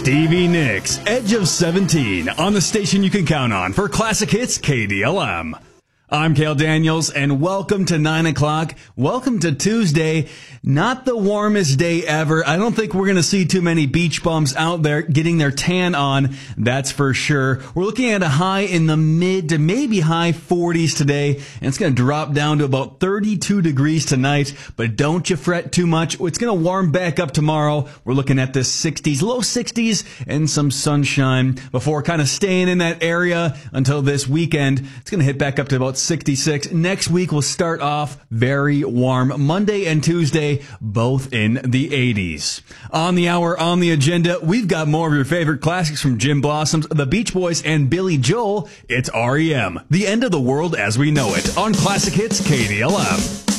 Stevie Nicks, Edge of 17, on the station you can count on for classic hits KDLM. I'm Cale Daniels, and welcome to 9 o'clock. Welcome to Tuesday. Not the warmest day ever. I don't think we're going to see too many beach bums out there getting their tan on. That's for sure. We're looking at a high in the mid to maybe high 40s today, and it's going to drop down to about 32 degrees tonight. But don't you fret too much. It's going to warm back up tomorrow. We're looking at the 60s, low 60s, and some sunshine before kind of staying in that area until this weekend. It's going to hit back up to about 66. Next week will start off very warm. Monday and Tuesday, both in the 80s. On the hour, on the agenda, we've got more of your favorite classics from Jim Blossoms, the Beach Boys, and Billy Joel. It's REM, The End of the World as We Know It, on Classic Hits KDLM.